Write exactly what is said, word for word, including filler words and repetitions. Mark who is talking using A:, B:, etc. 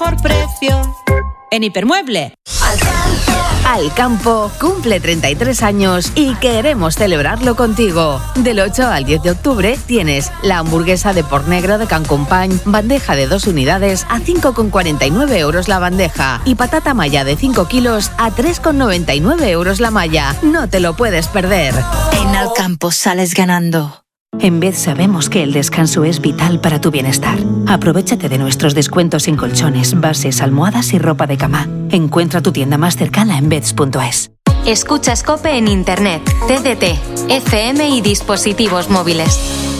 A: mejor precio. En Hipermueble.
B: Alcampo cumple treinta y tres años y queremos celebrarlo contigo. Del ocho al diez de octubre tienes la hamburguesa de porc negro de Can Company, bandeja de dos unidades a cinco con cuarenta y nueve euros la bandeja y patata malla de cinco kilos a tres con noventa y nueve euros la malla. No te lo puedes perder.
C: En Alcampo sales ganando.
D: En Bed sabemos que el descanso es vital para tu bienestar. Aprovéchate de nuestros descuentos en colchones, bases, almohadas y ropa de cama. Encuentra tu tienda más cercana en beds punto es.
E: Escuchas COPE en Internet, T D T, F M y dispositivos móviles.